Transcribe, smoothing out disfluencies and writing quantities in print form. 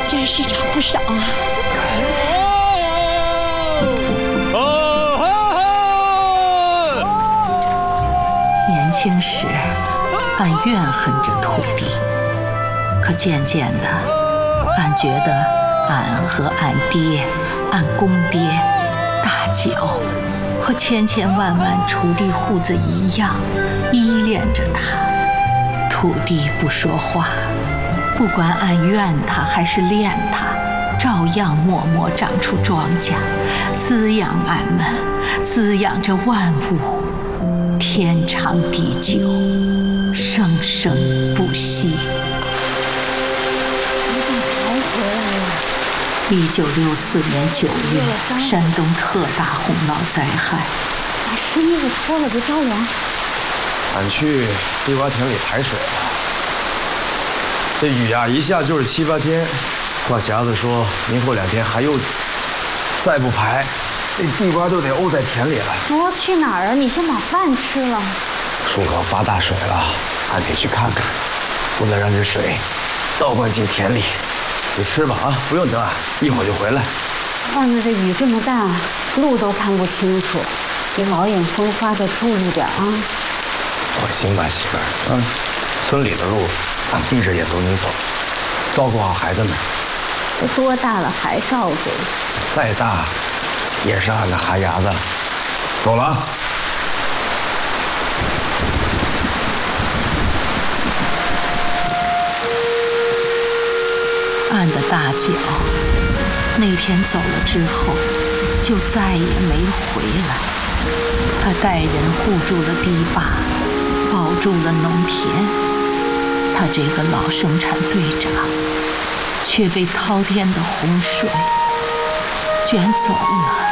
真是长不少啊！ 年轻时，俺怨恨着土地，可渐渐的，俺觉得俺和俺爹、俺公爹、大脚和千千万万锄地户子一样，依恋着他。土地不说话，不管俺怨他还是恋他，照样默默长出庄稼，滋养俺们，滋养着万物，天长地久，生生不息。 你咋才回来呀 ？1964年9月，山东特大洪涝灾害， 把湿衣服脱了就着凉。 俺去地瓜田里排水了，这雨呀一下就是7、8天。话匣子说明后2天还有雨，再不排，这地瓜都得沤在田里了。 我去哪儿啊？你先把饭吃了。 树高发大水了，俺得去看看，不能让这水倒灌进田里。你吃吧啊，不用等俺，一会儿就回来。 外面这雨这么大，路都看不清楚，你老眼风花的注意点啊。 放心吧，媳妇儿。村里的路俺闭着眼都能走，照顾好孩子们。 这多大了还照顾？ 再大也是俺的哈牙子。走了啊。 俺的大脚那天走了之后，就再也没回来。他带人护住了堤坝，保住了农田。他这个老生产队长，却被滔天的洪水卷走了。